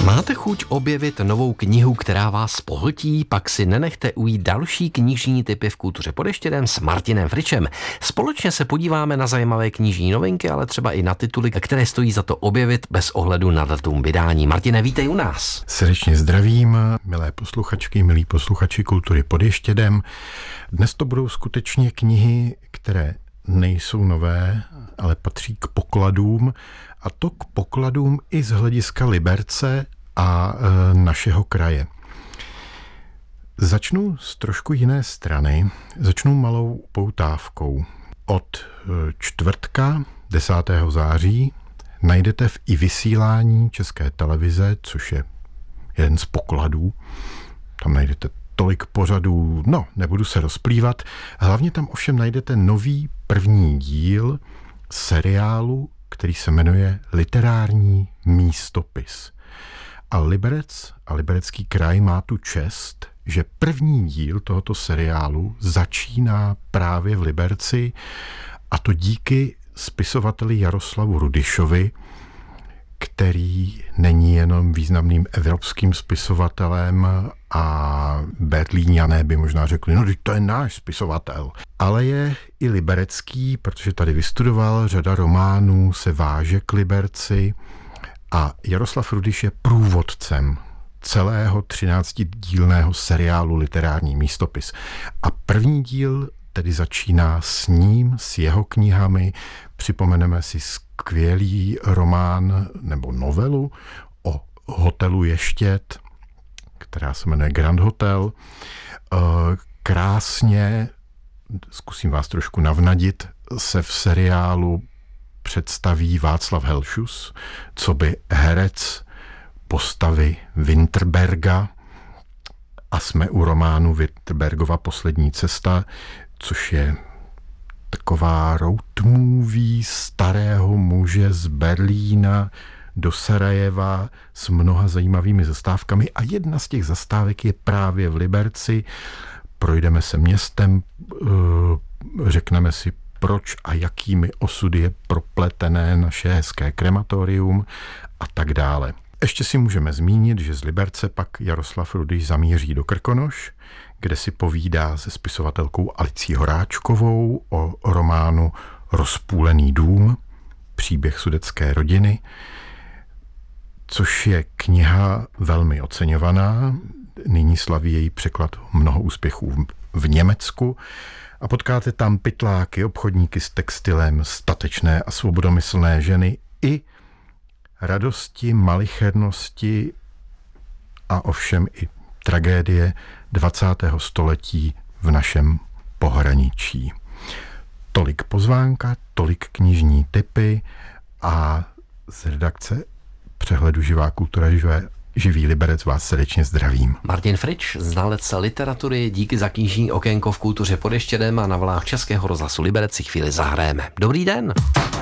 Máte chuť objevit novou knihu, která vás pohltí? Pak si nenechte ujít další knižní tipy v Kultuře pod Ještědem s Martinem Fričem. Společně se podíváme na zajímavé knižní novinky, ale třeba i na tituly, které stojí za to objevit bez ohledu na datum vydání. Martine, vítej u nás. Srdečně zdravím, milé posluchačky, milí posluchači Kultury pod Ještědem. Dnes to budou skutečně knihy, které nejsou nové, ale patří k pokladům, a to k pokladům i z hlediska Liberce a našeho kraje. Začnu z trošku jiné strany, začnu malou poutávkou. Od čtvrtka 10. září najdete v iVysílání České televize, což je jeden z pokladů, tam najdete tolik pořadů, nebudu se rozplývat, hlavně tam ovšem najdete nový první díl seriálu, který se jmenuje Literární místopis. A Liberec a Liberecký kraj má tu čest, že první díl tohoto seriálu začíná právě v Liberci, a to díky spisovateli Jaroslavu Rudyšovi, který není jenom významným evropským spisovatelem, a Berlíňané by možná řekli, to je náš spisovatel, ale je i liberecký, protože tady vystudoval, řada románů se váže k Liberci, a Jaroslav Rudyš je průvodcem celého 13dílného seriálu Literární místopis. A první díl tedy začíná s ním, s jeho knihami. Připomeneme si skvělý román nebo novelu o hotelu Ještěd, která se jmenuje Grand Hotel. Krásně, zkusím vás trošku navnadit, se v seriálu představí Václav Helšus, coby herec postavy Winterberga, a jsme u románu Winterbergova Poslední cesta, což je taková road movie starého muže z Berlína do Sarajeva s mnoha zajímavými zastávkami, a jedna z těch zastávek je právě v Liberci. Projdeme se městem, řekneme si, proč a jakými osudy je propletené naše hezké krematorium a tak dále. Ještě si můžeme zmínit, že z Liberce pak Jaroslav Rudyš zamíří do Krkonoš, kde si povídá se spisovatelkou Alicí Horáčkovou o románu Rozpůlený dům, příběh sudetské rodiny, což je kniha velmi oceňovaná. Nyní slaví její překlad mnoho úspěchů v Německu, a potkáte tam pytláky, obchodníky s textilem, statečné a svobodomyslné ženy i radosti, malichernosti a ovšem i tragédie 20. století v našem pohraničí. Tolik pozvánka, tolik knižní tipy, a z redakce přehledu Živá kultura, Živý Liberec vás srdečně zdravím. Martin Frič, znalec literatury, díky za knižní okénko v Kultuře pod Ještědem, a na vlnách Českého rozhlasu Liberec si chvíli zahrajeme. Dobrý den.